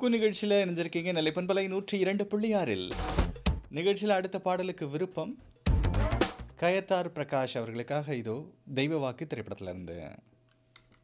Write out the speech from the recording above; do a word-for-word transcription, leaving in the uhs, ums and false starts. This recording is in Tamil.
குக்கு நிகழ்ச்சியில் இணைஞ்சிருக்கீங்க நிலைப்பண்பலை நூற்றி இரண்டு புள்ளி ஆறில். நிகழ்ச்சியில் அடுத்த பாடலுக்கு விருப்பம் கயத்தார் பிரகாஷ் அவர்களுக்காக. இதோ தெய்வ வாக்கு திரைப்படத்திலிருந்து.